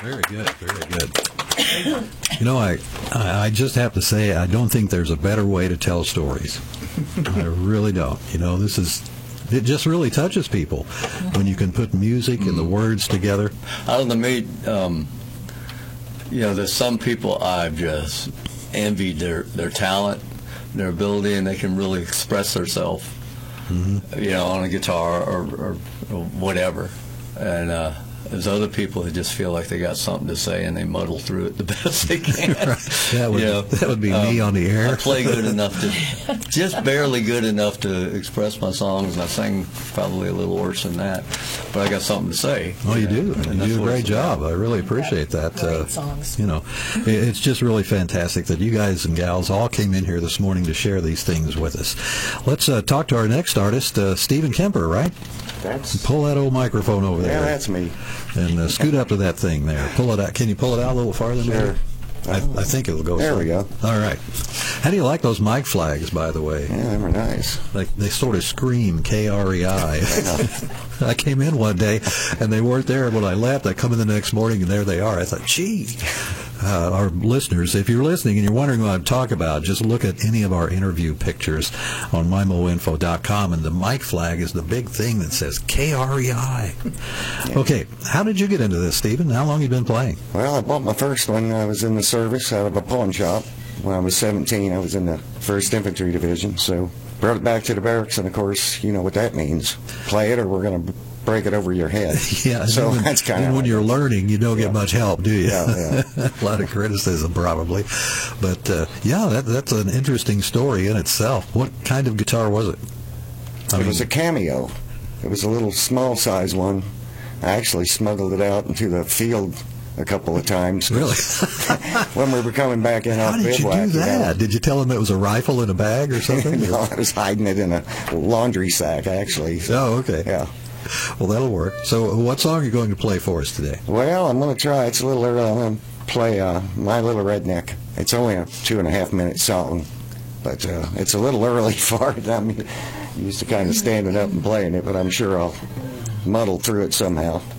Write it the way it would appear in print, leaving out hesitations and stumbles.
Very good, very good. You know, I just have to say, I don't think there's a better way to tell stories. I really don't. You know, it just really touches people when you can put music and the words together. I don't know, me, you know, there's some people I've just envied their talent, their ability, and they can really express themselves, you know, on a guitar or whatever. And there's other people who just feel like they got something to say and they muddle through it the best they can. That would be me on the air. I play good enough to, just barely good enough to express my songs, and I sing probably a little worse than that. But I got something to say. Oh, you do. And you do a great job. I really appreciate that. Great songs. You know, it's just really fantastic that you guys and gals all came in here this morning to share these things with us. Let's talk to our next artist, Stephen Kemper, right? Pull that old microphone over there. Yeah, that's me. And scoot up to that thing there. Pull it out. Can you pull it out a little farther? Sure. I think it'll go. There through. we go. All right. How do you like those mic flags, by the way? Yeah, they were nice. Like they sort of scream KREI. I came in one day and they weren't there. When I left, I come in the next morning and there they are. I thought, gee. Our listeners, if you're listening and you're wondering what I'm talking about, just look at any of our interview pictures on mymoinfo.com, and the mic flag is the big thing that says KREI. Okay, how did you get into this, Stephen? How long have you been playing? Well, I bought my first one. I was in the service out of a pawn shop. When I was 17, I was in the 1st Infantry Division, so brought it back to the barracks, and of course, you know what that means. Play it or we're going to break it over your head. Yeah, so that's kind of when you're learning, you don't get much help, do you? Yeah. A lot of criticism, probably. But that's an interesting story in itself. What kind of guitar was it? It was a Cameo. It was a little small size one. I actually smuggled it out into the field a couple of times. Really? When we were coming back in off bivouac. How did you do that? You know? Did you tell them it was a rifle in a bag or something? No, I was hiding it in a laundry sack, actually. Oh, okay. Yeah. Well, that'll work. So what song are you going to play for us today? Well, I'm going to try. It's a little early. I'm going to play My Little Redneck. It's only a 2.5-minute song, but it's a little early for it. I'm used to kind of standing up and playing it, but I'm sure I'll muddle through it somehow.